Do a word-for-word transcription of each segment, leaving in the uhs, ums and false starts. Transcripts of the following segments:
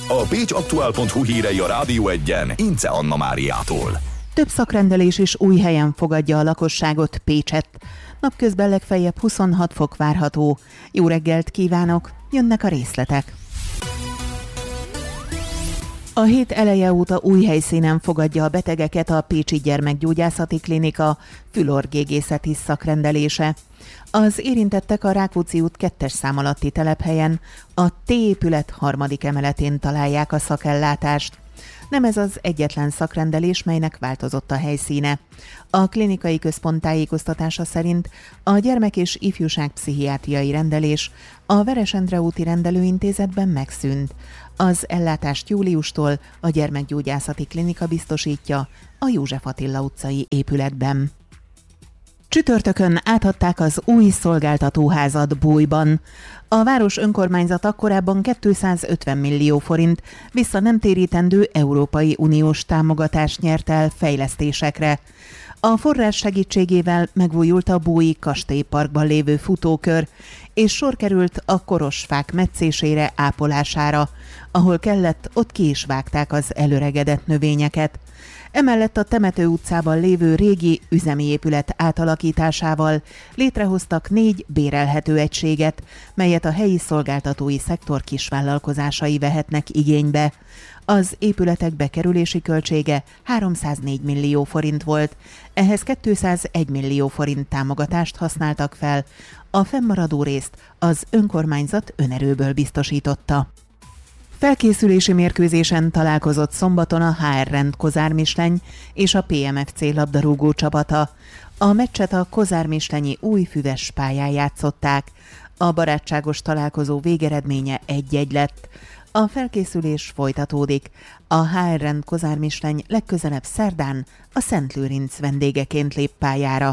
A pécsaktuál pont hu hírei a Rádió Egyen Ince Anna Máriától. Több szakrendelés is új helyen fogadja a lakosságot Pécset. Napközben legfeljebb huszonhat fok várható. Jó reggelt kívánok, jönnek a részletek. A hét eleje óta új helyszínen fogadja a betegeket a Pécsi Gyermekgyógyászati Klinika fülorgégészeti szakrendelése. Az érintettek a Rákóczi út kettes szám alatti telephelyen, a T épület harmadik emeletén találják a szakellátást. Nem ez az egyetlen szakrendelés, melynek változott a helyszíne. A klinikai központ tájékoztatása szerint a gyermek- és ifjúságpszichiátriai rendelés a Veresendre úti rendelőintézetben megszűnt. Az ellátást júliustól a Gyermekgyógyászati Klinika biztosítja a József Attila utcai épületben. Csütörtökön átadták az új szolgáltatóházat Bújban. A város önkormányzata korábban kétszázötven millió forint vissza nem térítendő Európai Uniós támogatást nyert el fejlesztésekre. A forrás segítségével megújult a Búji kastélyparkban lévő futókör, és sor került a koros fák metszésére, ápolására. Ahol kellett, ott ki is vágták az előregedett növényeket. Emellett a Temető utcában lévő régi üzemi épület átalakításával létrehoztak négy bérelhető egységet, melyet a helyi szolgáltatói szektor kisvállalkozásai vehetnek igénybe. Az épületek bekerülési költsége háromszáznégy millió forint volt, ehhez kétszázegy millió forint támogatást használtak fel, a fennmaradó részt az önkormányzat önerőből biztosította. Felkészülési mérkőzésen találkozott szombaton a há er Rend Kozár Misleny és a pé em ef cé labdarúgó csapata. A meccset a Kozár Mislenyi új füves pályán játszották. A barátságos találkozó végeredménye egy-egy lett. A felkészülés folytatódik. A há er Rend Kozár Misleny legközelebb szerdán a Szent Lőrinc vendégeként lép pályára.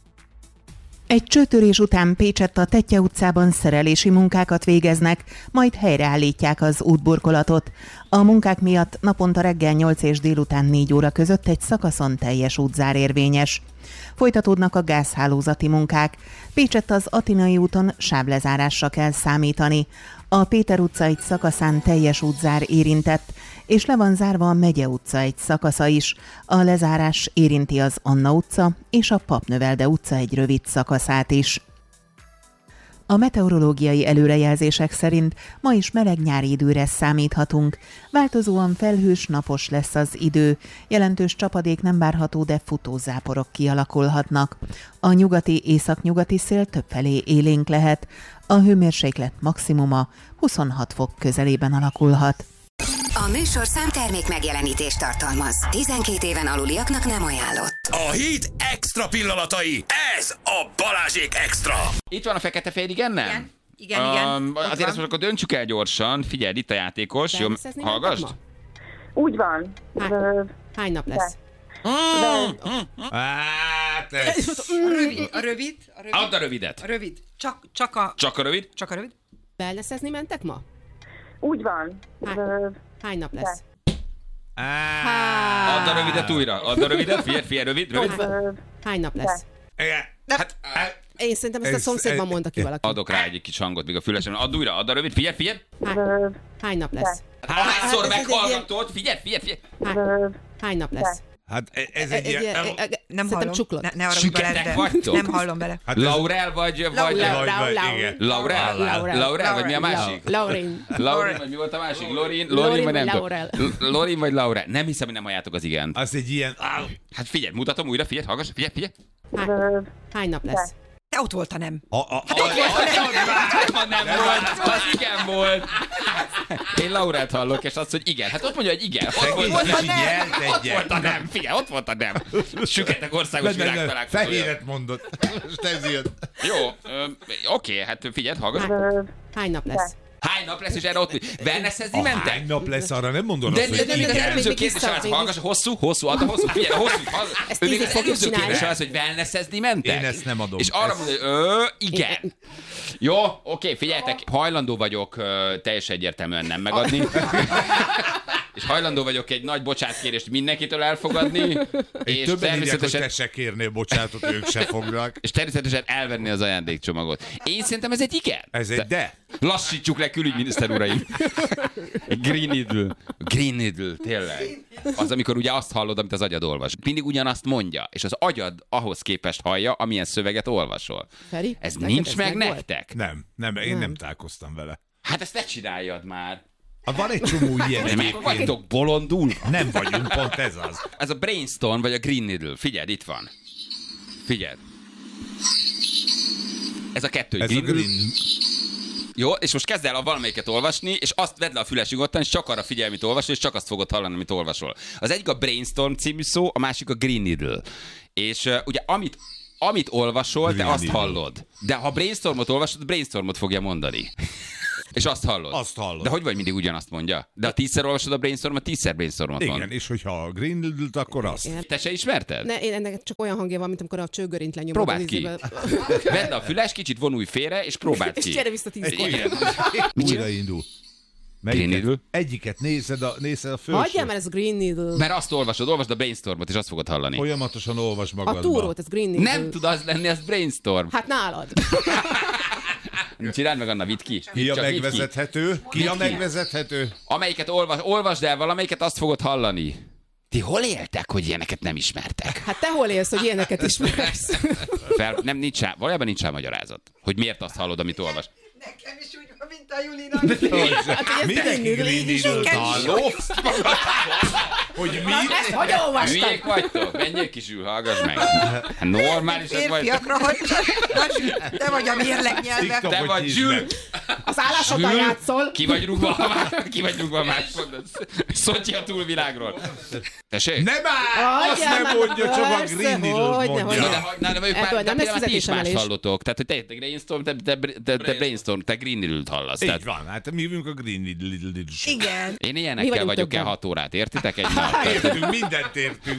Egy csőtörés után Pécsett a Tettye utcában szerelési munkákat végeznek, majd helyreállítják az útburkolatot. A munkák miatt naponta reggel nyolc és délután négy óra között egy szakaszon teljes útzár érvényes. Folytatódnak a gázhálózati munkák. Pécsett az Atinai úton sávlezárásra kell számítani. A Péter utca egy szakaszán teljes útzár érintett, és le van zárva a Megye utca egy szakasza is. A lezárás érinti az Anna utca és a Papnövelde utca egy rövid szakaszát is. A meteorológiai előrejelzések szerint ma is meleg nyári időre számíthatunk. Változóan felhős, napos lesz az idő. Jelentős csapadék nem várható, de futózáporok kialakulhatnak. A nyugati északnyugati szél többfelé élénk lehet. A hőmérséklet maximuma huszonhat fok közelében alakulhat. A műsorszám termék megjelenítést tartalmaz. tizenkét éven aluliaknak nem ajánlott. A hét extra pillanatai. Ez a Balázsék Extra. Itt van a fekete-fehér, igen, nem? Igen, igen, um, igen. Azért azt mondjuk, akkor döntsük el gyorsan. Figyelj, itt a játékos. Jó, hallgasd. Úgy van. Hány, hány nap lesz? Hát ez... A rövid, a rövid. A rövid. Add a rövidet. A rövid. Csak, csak a... Csak a rövid? Csak a rövid. Wellnessezni mentek ma? Úgy van. Hány, hány nap lesz? Há... Add a rövidet újra. Add a rövidet. Figyelj, figyelj, rövid, rövid. Hány nap lesz? Hát, Én szerintem ezt a szomszédban mondta ki valaki. adok rá egy kis hangot még a fülesemben. Add újra, add a rövid. Figyelj, figyelj. Hány, hány nap lesz? Hányszor meghallgatod? Figyelj, figyelj, figyelj. Hány, hány nap lesz? Hát ez egy ilyen... Nem hallom. Ne, ne arra Süketek vagytok? Nem hallom bele. Hát Laurel vagy... vagy igen. Laurel? Laurel, vagy mi a másik? Laurin. Laurin, vagy mi volt a másik? Lorin? Lorin, vagy nem tudom. Lorin, vagy Laurel. Nem hiszem, hogy nem halljátok az igent. Az egy ilyen... Hát figyelj, mutatom újra, figyelj, hallgass, figyelj, figyelj. Hány, hány nap lesz? Te ott volt a nem. A, a, A nem volt, az igen volt. Én Laurelt hallok, és azt, hogy igen. Hát ott mondja, hogy igen. Ott volt a nem. Ott volt a nem. Figyelj, ott volt a nem. Süketek országos világtalálkozója. Fehéret mondott. Most ez jön. Jó, oké, hát figyelj, hallgass. Hány nap lesz? Hány nap lesz, és erre ott wellnessezni mentek? Hány nap lesz, arra nem mondod de, azt, de, hogy de, de, igen. de, előző kérdés az, hallgass, hosszú, hosszú, adom hosszú, figyelj, hosszú, Ezt ő még tízig az fogjuk előző csinálni. kérdés az, hogy wellnessezni mentek? Én ezt nem adom. És arra Ezt- mondja, hogy ö, igen. Jó, oké, figyeljetek, hajlandó vagyok ö, teljesen egyértelműen nem megadni. és hajlandó vagyok egy nagy bocsátkérést mindenkitől elfogadni, és többen írják, hogy természetesen, te se kérnél bocsánatot, ők se fognak. és természetesen elvenni az ajándékcsomagot. Én szerintem ez egy igen. Ez egy de. Lassítsuk le, külügyminiszter uraim. Green Needle. Green Needle, tényleg. Az, amikor ugye azt hallod, amit az agyad olvas. Mindig ugyanazt mondja, és az agyad ahhoz képest hallja, amilyen szöveget olvasol. Feri, ez neked nincs ez meg megvolt? nektek? Nem, nem, én Nem. nem találkoztam vele. Hát ezt ne csináljad már. Hát van egy csomó ilyen Meg egyébként. vagytok bolondul. Nem vagyunk, pont ez az. Ez a Brainstorm, vagy a Green Needle. Figyeld, itt van. Figyeld. Ez a kettő. Ez a green. Jó, és most kezd el a valamelyiket olvasni, és azt vedd le a füles nyugodtan, és csak arra figyelj, amit olvasol, és csak azt fogod hallani, amit olvasol. Az egyik a Brainstorm című szó, a másik a Green Needle. És uh, ugye amit, amit olvasol, Green te azt Needle. hallod. De ha Brainstormot olvasod, Brainstormot fogja mondani. És azt hallod. Azt hallod. De hogy vagy mindig ugyanazt mondja? De ha tízszer olvasod a Brainstormot, tízszer Brainstormot Igen, mond. és hogyha a Green Needle-t, akkor azt. Igen. Te se ismerted? Ne, én ennek csak olyan hangja van, mint amikor a csőgörint lenyomod. Próbáld az ki. izébe. Vedd le a füles, kicsit vonulj félre, és próbáld És ki. gyere vissza tízkor. Igen. Újraindul. Green Needle? Melyiket? Egyiket nézed a, nézed a felső. Hagyjál, mert ez Green Needle. Mert azt olvasod, olvasd a Brainstormot, és azt fogod hallani. Folyamatosan olvas magadba. A túrót, ez Green Needle. Nem tud az lenni, ez Brainstorm. Hát nálad. Csináld meg, Anna, vidd ki. Ki a Csak vidd ki. megvezethető? Ki Vidd a ki. megvezethető? Amelyiket olvas, olvasd el valamelyiket, azt fogod hallani. Ti hol éltek, hogy ilyeneket nem ismertek? Hát te hol élsz, hogy ilyeneket ismersz? Fel, nem, nincs rá, valójában nincs rá magyarázat. Hogy miért azt hallod, amit olvas. Nekem is úgy van, mint a Julinak. Hát, hogy ez Mindenki Green Green Needle. Needle-t Nekem is halló. Hogy mi? Ezt hogy olvastam? Hülyék vagytok? Menjél kisül, hallgass meg. Hát normálisak vagytok. Férfiakra, hogy te vagy a mérleg nyelvek. Te vagy Zsül. Az állásodban Zsül. játszol. Ki vagy rúgva, ha már- ki vagy rúgva más mondat. Szotyi a túlvilágról. Tessék? Nem áll! Azt Hagyjál nem már, mondja, csak a persze, Green Needle-t hogyne, mondja. hogyne. Na, de, ha- na, de ők Ebből már, nem de lesz például ti is más fizetésemelés. hallotok. Tehát, hogy te, te Brainstorm, te, te, te, te Brainstorm, te Green Needle-t hallasz. Így Tehát van, hát mi jövünk a Green Needle. Igen. én Mi ilyenekkel vagyunk vagyok el többen. hat órát, értitek egy nap? Tehát, Értünk, mindent értünk.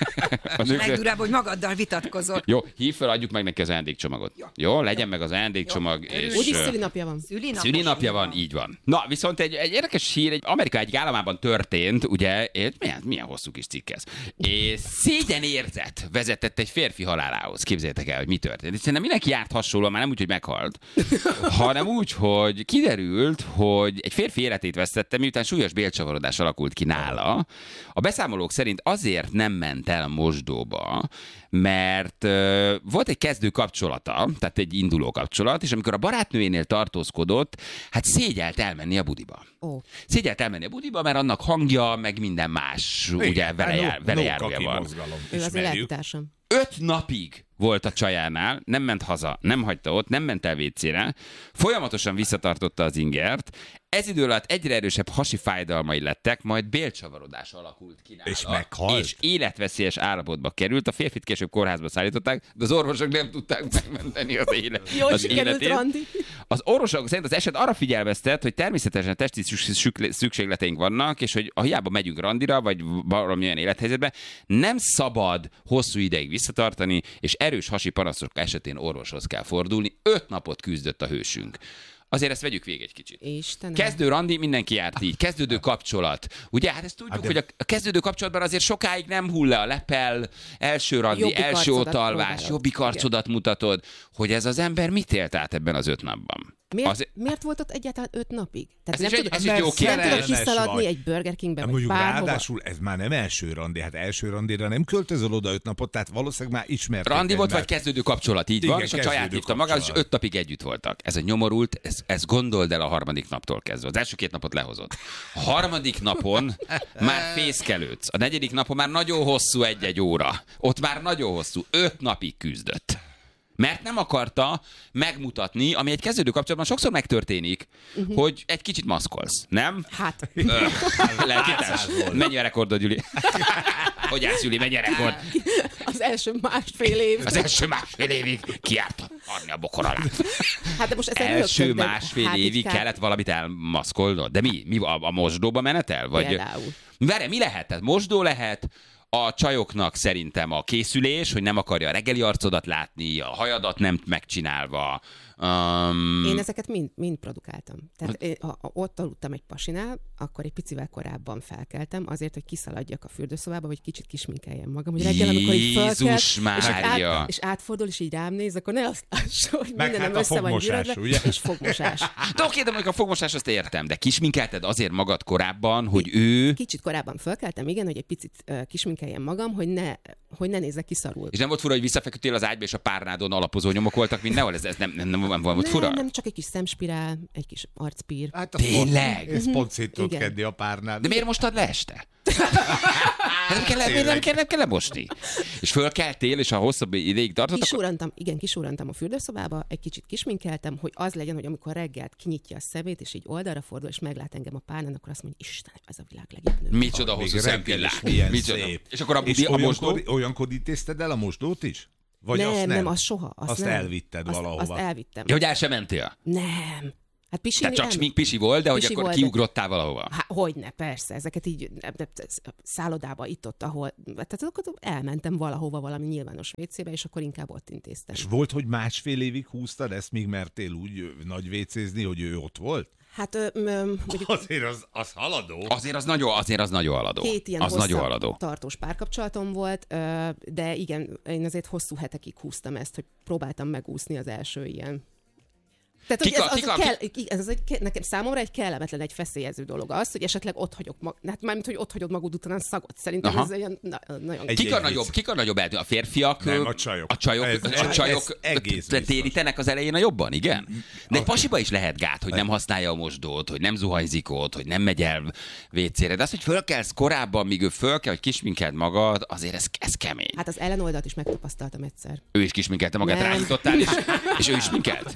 a nők- Legdurább, hogy magaddal vitatkozol. Jó, hív fel, adjuk meg neki az ajándékcsomagot. Jó, legyen meg az ajándékcsomag. És, Úgyis ö, szülinapja van. Szülinapos. Szülinapja van, így van. Na, viszont egy, egy érdekes hír, egy Amerika egy államában történt, ugye, és milyen, milyen hosszú kis cikk ez. És szégyenérzet vezetett egy férfi halálához. Képzeljétek el, hogy mi történt. És szerintem mindenki járt hasonlóan, már nem úgy, hogy meghalt, hanem úgy, hogy kiderült, hogy egy férfi életét vesztette, miután súlyos bélcsavarodás alakult ki nála. A beszámolók szerint azért nem ment el a mosdóba, mert uh, volt egy kezdő kapcsolata, tehát egy induló kapcsolat, és amikor a barátnőjénél tartózkodott, hát szégyelt elmenni a budiba. Ó. Szégyelt elmenni a budiba, mert annak hangja, meg minden más, ugye vele, jár, vele járója van. Ő az élettársam. Öt napig volt a csajánál, nem ment haza, nem hagyta ott, nem ment el vécére, folyamatosan visszatartotta az ingert, ez idő alatt egyre erősebb hasi fájdalmai lettek, majd bélcsavarodás alakult ki nála. És meghalt? És életveszélyes állapotba került, a férfit később kórházba szállították, de az orvosok nem tudták megmenteni az, éle, Jól az sikerült, életét. Randi. Az orvosok szerint az eset arra figyelmeztet, hogy természetesen testi szük- szükségleteink vannak, és hogy ha hiába megyünk randira, vagy valamilyen élethelyzetbe, nem szabad hosszú ideig visszatartani, és erős hasi panaszok esetén orvoshoz kell fordulni. Öt napot küzdött a hősünk. Azért ezt vegyük végig egy kicsit. Istenem. Kezdő randi, mindenki járt így. Kezdődő kapcsolat. Ugye, hát ezt tudjuk, Hát de- hogy a a kezdődő kapcsolatban azért sokáig nem hull le a lepel, első randi, Jobbik első arcodat otalvás, próbálod. jobbik arcodat mutatod, hogy ez az ember mit élt át ebben az öt napban. Miért, Az- miért volt ott egyáltalán öt napig? Tehát Ez nem is egy- tudod, ez is egy jó nem tudod kérdés. kiszaladni vagy. egy Burger Kingbe, vagy Mondjuk bárhova. ráadásul ez már nem első randi, hát első randira nem költözöl oda öt napot, tehát valószínűleg már ismertek Randi volt, vagy egymást. kezdődő kapcsolat, így Igen, van, és a csaját kezdődő hívta magához, és kapcsolat. öt napig együtt voltak. Ez a nyomorult, ez, ez gondold el a harmadik naptól kezdve. Az első két napot lehozott. A harmadik napon már fészkelődsz. A negyedik napon már nagyon hosszú egy-egy óra. Ott már nagyon hosszú. Öt napig küzdött. Mert nem akarta megmutatni, ami egy kezdődő kapcsolatban sokszor megtörténik, uh-huh. hogy egy kicsit maszkolsz, nem? Hát, Lelkitárs. Mennyi a rekordod, Gyuri? Hogy állsz, Gyuri, mennyi a rekord? az első másfél év. Az első másfél évig kiártam adni a bokor alá. Hát de most ezt Első rögtön, de másfél hát így évig kell- kellett valamit elmaszkolnod? De mi? mi a, a mosdóba menetel? Vagy... Például. Várj, mi lehet? Tehát mosdó lehet, a csajoknak szerintem a készülés, hogy nem akarja a reggeli arcodat látni, a hajadat nem megcsinálva, Um, Én ezeket mind, mind produkáltam. Tehát én, ha, ha ott aludtam egy pasinál, akkor egy picivel korábban felkeltem, azért, hogy kiszaladjak a fürdőszobába, vagy kicsit kisminkeljem magam. Hogy reggel, amikor így fölkelt, és, át, és átfordul, és így rám néz, akkor ne azt lássa, hogy meg mindenem hát össze van fogmosás, gyűrödve, és fogmosás. De oké, de mondjuk a fogmosás azt értem, de kisminkelted azért magad korábban, hogy ő... Kicsit korábban fölkeltem, igen, hogy egy picit uh, kisminkeljem magam, hogy ne, hogy ne nézzek ki szarul. És nem volt fura, hogy visszafeküdtél az ágyba, és a párnádon alapozó nyomok voltak mindenhol? Ez, ez nem, nem, nem, nem volt fura? Nem, nem, csak egy kis szemspirál, egy kis arcpír. Hát tényleg? Ez pont szét tudod kedni a párnád. De miért mostad le este? Hát nem kell, miért nem kell, nem kell lemosni? És fölkeltél, és ha hosszabb ideig tartott, Kisúrantam, akkor... igen, kisúrantam a fürdőszobába, egy kicsit kisminkeltem, hogy az legyen, hogy amikor reggelt kinyitja a szemét, és így oldalra fordul, és meglát engem a párnán, akkor azt mondja, Istenem, ez a világ legjobb nő. Micsoda hosszú szempillák. Micsoda. És akkor a, és a mosdó? Olyankor, olyankor intézted el a mosdót is? Vagy nem, azt nem, nem, az soha. Azt, azt nem. elvitted azt, valahova. Azt elvittem. Ja, hogy el sem mentél? Nem. Hát pisi, Tehát csak nem. smink pisi volt, de hogy Pisi akkor volt, kiugrottál valahova? Hát hogyne, persze, ezeket így nem, nem, szállodába itt-ott, ahol, tehát akkor elmentem valahova valami nyilvános vécébe, és akkor inkább ott intéztem. És volt, hogy másfél évig húztad ezt, míg mertél úgy nagy vécézni, hogy ő ott volt? Hát ö, ö, mondjuk azért az, az haladó. Azért az nagyon, azért az nagyon haladó. Két ilyen az nagyon hosszabb haladó. tartós párkapcsolatom volt, ö, de igen, én azért hosszú hetekig húztam ezt, hogy próbáltam megúszni az első ilyen. Tehát, hogy Kika, ez, az kika, kell, ez az egy, nekem számomra egy kellemetlen, egy feszélyező dolog az, hogy esetleg ott hagyok mag, hát mármint, hogy ott hagyod magad után szagot. Szerintem Aha. ez olyan na, nagyon... Kik a nagyobb, kik a nagyobb eltűnő? A férfiak? Nem, a csajok. A csajok, Ez- a ez- csajok ez egész térítenek az elején a jobban, igen? De egy pasiba is lehet gát, hogy nem használja a mosdót, hogy nem zuhanyzik ott, hogy nem megy el vécére. De az, hogy fölkelsz korábban, míg ő fölkel, hogy kisminkeld magad, azért ez, ez kemény. Hát az ellenoldat is megtapasztaltam egyszer. Ő is kisminkelte magát, Nem. rányitottál, és, és ő is minkelt?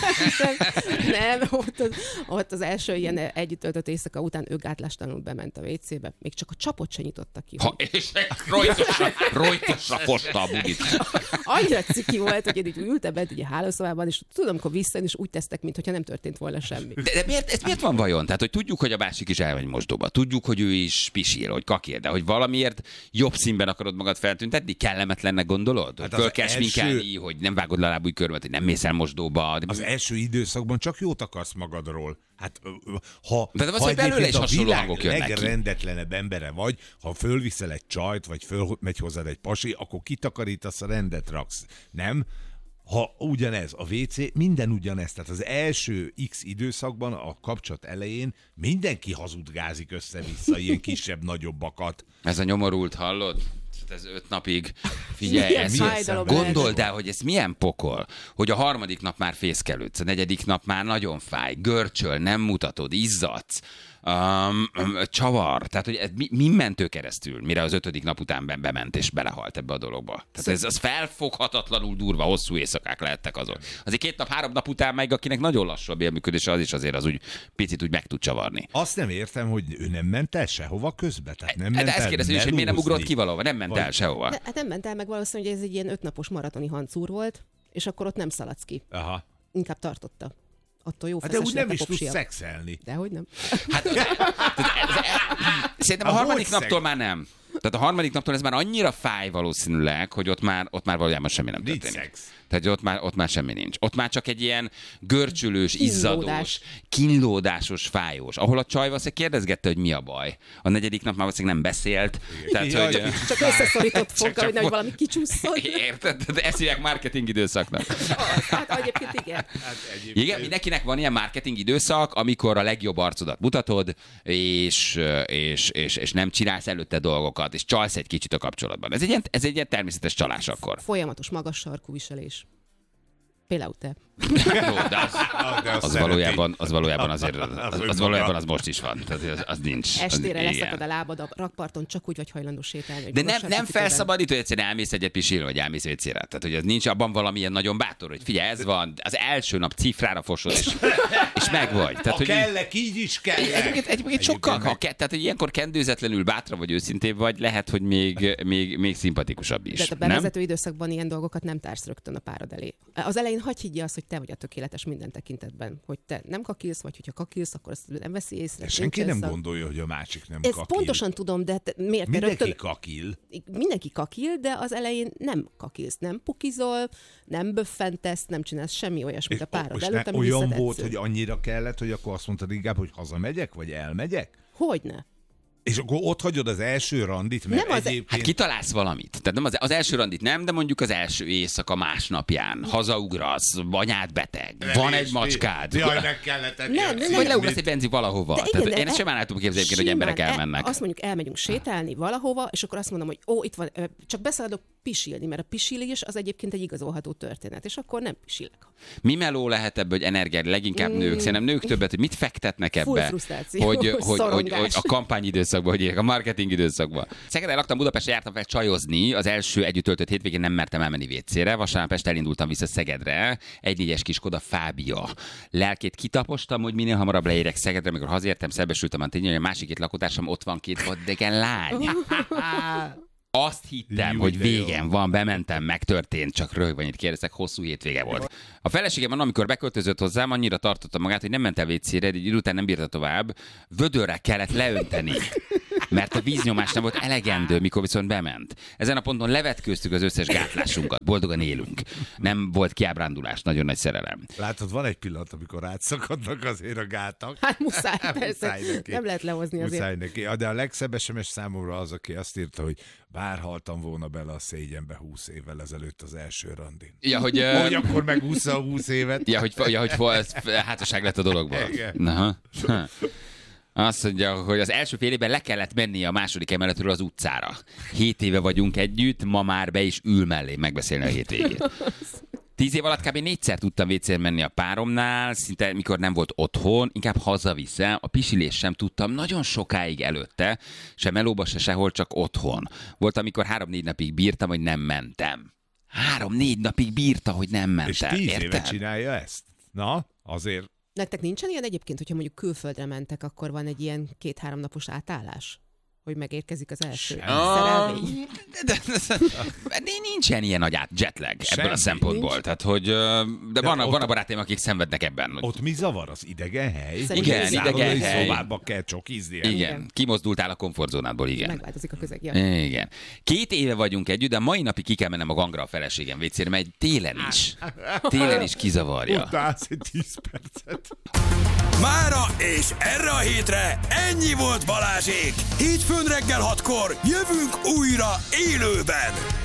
Nem, nem ott, az, ott az első ilyen együtt töltött éjszaka után ő gátlástalanul bement a vécébe. Még csak a csapot se nyitotta ki. Ha, és rojtosra, rojtosra fosta a bugit. Annyira ciki volt, hogy én így ültem bent így a hálószobában, és tudom, amikor visszajön, és úgy tesztek, mintha nem történt volna semmi. De, de miért, ez miért van vajon? Tehát, hogy tudjuk, hogy a másik is elmegy mosdóba. Tudjuk, hogy ő is pisil, hogy kakér, de hogy valamiért jobb színben akarod magad feltüntetni? Kellemetlennek gondolod? Hogy Hát az föl kell első- sminkelni, hogy nem vágod le a lábúj körmet, hogy nem mész el mosdóba. De... Az első időszakban csak jót akarsz magadról. Hát, ö, ö, ha, De az, ha hogy belőle egyébként is a hasonló világ hangok jönnek ki. legrendetlenebb embere vagy, ha fölviszel egy csajt, vagy fölmegy hozzád egy pasi, akkor kitakarítasz, a rendet raksz. Nem? Ha ugyanez, a vé cé, minden ugyanez. Tehát az első X időszakban, a kapcsolat elején mindenki hazudgázik össze-vissza, ilyen kisebb-nagyobbakat. Ez a nyomorult, hallod? Ez öt napig. Figyelj, Milyen ez, fájdalom gondold lehet. el, hogy ez milyen pokol, hogy a harmadik nap már fészkelődsz, a negyedik nap már nagyon fáj, görcsöl, nem mutatod, izzadsz, um, csavar, tehát hogy ez mi, mi mentő keresztül, mire az ötödik nap után be- bement és belehalt ebbe a dologba. Tehát ez az felfoghatatlanul durva, hosszú éjszakák lehettek azon. Azért két nap, három nap után meg, akinek nagyon lassú a bélműködése, az is azért az úgy picit úgy meg tud csavarni. Azt nem értem, hogy ő nem ment el sehova közbe. Tehát nem ment De el ezt kérdezem is, hogy miért nem melózni. ugrott ki valahova, nem ment Vagy- el sehova. De, hát nem ment el, meg valószínűleg, hogy ez egy ilyen ötnapos maratoni hancúr volt, és akkor ott nem szaladsz ki. Aha. Inkább tartotta. Attól jó Hát de feszes úgy nem lett is a tudsz popsia. szexelni. Dehogy nem. Hát, szerintem a A harmadik hogy naptól már nem. Tehát a harmadik naptól ez már annyira fáj valószínűleg, hogy ott már, ott már valójában semmi nem Nincs történik. szex. Tehát ott már, ott már semmi nincs. Ott már csak egy ilyen görcsülős, Kínlódás. izzadós, kínlódásos, fájós. Ahol a csaj valószínűleg kérdezgette, hogy mi a baj. A negyedik nap már valószínűleg nem beszélt. Tehát, Jaj, hogy, de- Csak összeszorított foga, csak hogy nehogy mo- valami kicsúszson. Érted? De ezt hívják marketing időszaknak. Hát egyébként igen. Hát egyébként- Igen, mindenkinek van ilyen marketing időszak, amikor a legjobb arcodat mutatod, és, és, és, és nem csinálsz előtte dolgokat, és csalsz egy kicsit a kapcsolatban. Ez egy ilyen, ez egy ilyen természetes csalás akkor. Folyamatos magas sarkú viselés. Például te. Jó, de az, Ah, de azt az, szeretik. valójában, az valójában azért, az, az, önmaga. valójában az most is van. Tehát az, az nincs. Estére az, leszakad a lábad a rakparton, csak úgy vagy hajlandó sétálni. hogy De magas nem, sarkú nem cipőben. felszabadít, hogy egyszerűen elmész egyet pisilni, vagy elmész vécére. Tehát, hogy ez nincs abban valamilyen nagyon bátor, hogy figyelj, ez van, az első nap cifrára fosod, és, és megvagy. Tehát, Ha hogy kellek, így is kellek. Egyébként, egyébként sokkal, meg- ha ke, tehát, hogy ilyenkor kendőzetlenül bátra vagy őszintébb vagy, lehet, hogy még, még, még szimpatikusabb is. De a nem? bevezető időszakban ilyen dolgokat nem társz rögtön a párod elé. Az elején hagyj higgye azt, hogy te vagy a tökéletes minden tekintetben, hogy te nem kakilsz, vagy hogyha kakilsz, akkor azt nem veszi észre. De senki nem szak... gondolja, hogy a másik nem Ezt kakil. pontosan tudom, de te, miért? Mindenki rögtön... kakil. Mindenki kakil, de az elején nem kakilsz, nem pukizol, nem böffentesz, nem csinálsz semmi olyasmit a párod előtt, ami olyan visszatetsző. volt, hogy annyira kellett, hogy akkor azt mondtad inkább, hogy hazamegyek, vagy elmegyek? Hogyne? És akkor ott hagyod az első randit, mert Nem az- egyébként... Hát kitalálsz valamit. Tehát nem az, az első randit nem, de mondjuk az első éjszaka másnapján hazaugrasz, anyád beteg, van egy macskád. Jaj, meg kellett Nem, nem, nem. Vagy leugrasz egy benzi valahova. De igen, Tehát én de ezt sem el tudom képzelni, hogy simán emberek elmennek. El, azt mondjuk elmegyünk sétálni valahova, és akkor azt mondom, hogy ó, itt van, ö, csak beszaladok pisilni, mert a pisilés az egyébként egy igazolható történet, és akkor nem pisilek. Mi meló lehet ebből, hogy energiád, leginkább nők, szerintem nők többet, hogy mit fektetnek Full ebbe, frusztráció, hogy, hogy, hogy, szorongás. hogy a kampányidőszakban, hogy a marketing időszakban. Szegeden laktam, Budapestre jártam fel csajozni, az első együtt töltött hétvégén nem mertem elmenni vécére, vasárnap este elindultam vissza Szegedre, egy négyes kis Skoda Fábia. Lelkét kitapostam, hogy minél hamarabb leérek Szegedre, amikor hazértem, szembesültem a tényleg, hogy a másik két lakótársam ott van két vaddegen lány. Azt hittem, Jó, hogy de jó. végem van, bementem, megtörtént, csak röhögve annyit kérdezek, hosszú hétvége volt. A feleségem, amikor beköltözött hozzám, annyira tartotta magát, hogy nem ment el vécére, de egy idő után nem bírta tovább, vödörre kellett leönteni, mert a víznyomás nem volt elegendő, mikor viszont bement. Ezen a ponton levetkőztük az összes gátlásunkat, boldogan élünk. Nem volt kiábrándulás, nagyon nagy szerelem. Látod, van egy pillanat, amikor átszakadnak azért a gátak. Hát muszáj, persze. Muszáj neki. Nem lehet lehozni azért. Muszáj neki. De a legszebb es em es számomra az, aki azt írta, hogy bár haltam volna bele a szégyenbe húsz évvel ezelőtt az első randin. Ja, hogy... Hogy akkor megúszza a húsz évet. Ja, hogy, ja, hogy ez hátosság lett a dologban. Igen. Aha. Azt mondja, hogy az első fél évben le kellett mennie a második emeletről az utcára. Hét éve vagyunk együtt, ma már be is ül mellé megbeszélni a hétvégét. Tíz év alatt kb. Négyszer tudtam vécére menni a páromnál, szinte mikor nem volt otthon, inkább hazaviszem, a pisilés sem tudtam nagyon sokáig előtte, sem melóba, se sehol, csak otthon. Volt, amikor három-négy napig bírtam, hogy nem mentem. Három-négy napig bírta, hogy nem mentem. És tíz éve érted? csinálja ezt. Na, azért... Nektek nincsen ilyen egyébként, hogyha mondjuk külföldre mentek, akkor van egy ilyen két-három napos átállás? Hogy megérkezik az első szerelmény? De, de, de, de nincsen ilyen nagy át jetlag ebből Semmi a szempontból. nincs. Tehát, hogy, ö, de, De van, ott- van a barátaim, akik szenvednek ebben. Hogy, Ott mi zavar? Az idegen hely? Szerintem Igen, Hogy idegen szállodai hely. szobába kell csokizni. igen, igen. kimozdultál a komfortzónádból, igen. Megváltozik a közeg. Ja. Igen. Két éve vagyunk együtt, de a mai napig ki kell mennem a gangra a feleségem vécére, mert télen is. Télen is kizavarja. Utálsz egy tíz percet. Mára és erre a hétre ennyi volt Balázsék. Hétfőn reggel hatkor jövünk újra élőben.